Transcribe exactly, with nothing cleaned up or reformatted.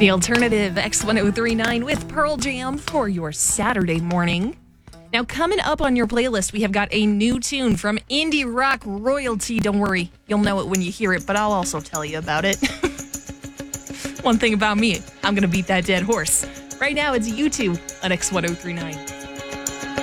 The alternative X ten thirty-nine with Pearl Jam for your Saturday morning. Now, coming up on your playlist, we have got a new tune from indie rock royalty. Don't worry, you'll know it when you hear it, but I'll also tell you about it. One thing about me, I'm going to beat that dead horse. Right now, it's U two on X ten thirty-nine.